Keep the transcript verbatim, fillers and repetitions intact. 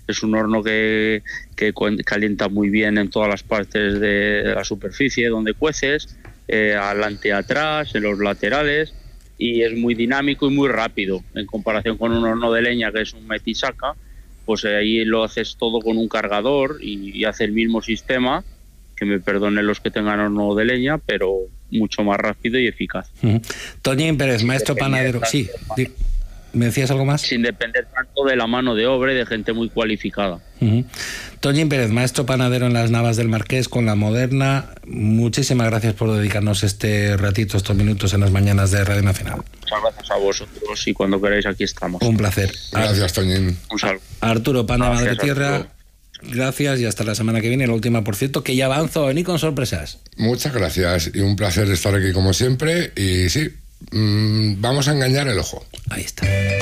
es un horno que, que calienta muy bien en todas las partes de la superficie donde cueces, eh, adelante y atrás, en los laterales, y es muy dinámico y muy rápido en comparación con un horno de leña que es un metisaca. Pues ahí lo haces todo con un cargador y, y hace el mismo sistema, que me perdonen los que tengan horno de leña, pero mucho más rápido y eficaz. Uh-huh. Toñín Pérez, maestro panadero. Sí, di, ¿me decías algo más? Sin depender tanto de la mano de obra y de gente muy cualificada. Uh-huh. Toñín Pérez, maestro panadero en las Navas del Marqués con La Moderna. Muchísimas gracias por dedicarnos este ratito, estos minutos en las mañanas de Radio Nacional. Muchas gracias a vosotros y cuando queráis aquí estamos. Un placer. Gracias, Toñín. Un saludo. Arturo, pan de Gracias, Madre Tierra. Arturo. Gracias y hasta la semana que viene, la última, por cierto, que ya avanzo a venir con sorpresas. Muchas gracias y un placer estar aquí como siempre. Y sí, mmm, vamos a engañar el ojo. Ahí está.